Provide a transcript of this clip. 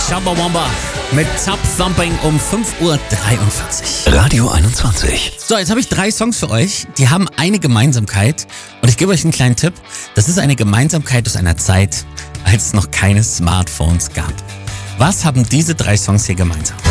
Chumbawamba mit Top Thumping um 5:43 Uhr. Radio 21. So, jetzt habe ich 3 Songs für euch. Die haben eine Gemeinsamkeit. Und ich gebe euch einen kleinen Tipp. Das ist eine Gemeinsamkeit aus einer Zeit, als es noch keine Smartphones gab. Was haben diese 3 Songs hier gemeinsam?